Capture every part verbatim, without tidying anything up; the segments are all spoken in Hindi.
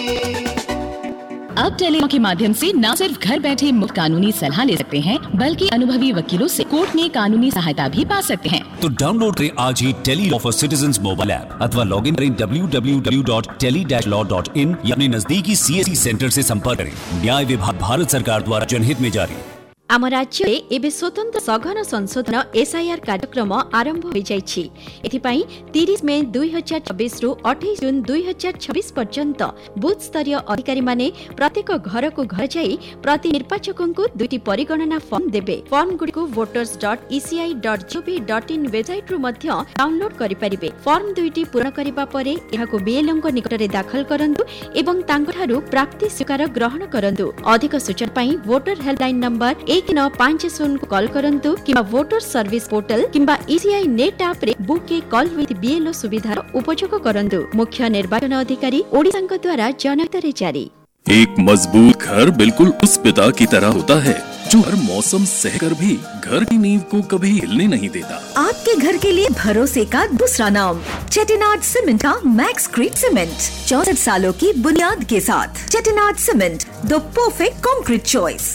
अब टेलीलॉ के माध्यम से न सिर्फ घर बैठे मुफ्त कानूनी सलाह ले सकते हैं, बल्कि अनुभवी वकीलों से कोर्ट में कानूनी सहायता भी पा सकते हैं। तो डाउनलोड करें आज ही Tele-Law for citizens mobile app अथवा लॉग इन करें W W W dot tele dash law dot in या अपने नजदीकी सीएससी सेंटर से संपर्क करें। न्याय विभाग भारत सरकार द्वारा जनहित में जारी। आम राज्य में स्वतंत्र सघन संशोधन एसआईआर कार्यक्रम आरंभ हो जाइछि। एथिपाई तीस मई दुई हजार छब्बीस रु अठाईस जून दुई हजार छब्बीस पर्यंत बूथ स्तरीय अधिकारी माने प्रत्येक घर को घर जाई प्रति निर्वाचक को दुईटी परिगणना फॉर्म देबे। फॉर्म गुडी को voters dot ECI dot gov dot in website रु मध्य डाउनलोड करि परिबे। फॉर्म दुईटी पूर्ण करिबा परे एहाको बीएलओ को निकट रे दाखल करंतु एवं तांकठारु प्राप्ति स्वीकार ग्रहण करंतु। अधिक सूचना पई वोटर हेल्पलाइन नंबर एक नौ पांच शून्य को कॉल करंतु किंबा वोटर सर्विस पोर्टल किंबा ईसीआई नेट ऐप रे book A call with BLO सुविधार उपयोग करंतु। मुख्य निर्वाचन अधिकारी ओडिशा द्वारा जनहित रे जारी। एक मजबूत घर बिल्कुल उस पिता की तरह होता है जो हर मौसम सहकर भी घर की नींव को कभी हिलने नहीं देता। आपके घर के लिए भरोसे का दूसरा नाम चेटिनाड सीमेंट का मैक्स क्रीट सीमेंट, चौसठ सालों की बुनियाद के साथ। Chettinad cement, the perfect concrete choice.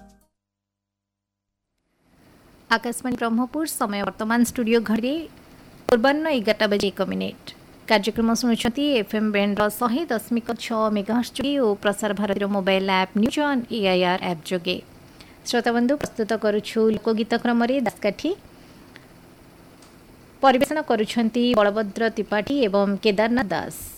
Akashvani Brahmapur समय वर्तमान स्टूडियो घड़ी पूर्वाह्न एगारटा बजे एक मिनिट। कार्यक्रम शुणुंट एफएम बैंड शहे दशमिक छः मेगाहर्ट्ज और Prasar Bharati mobile app news on AIR app जोगे। श्रोताबंधु प्रस्तुत करुछु लोकगीत क्रम दासकाठी परिवेषण करुछंती बलभद्र त्रिपाठी एवं केदारनाथ दास।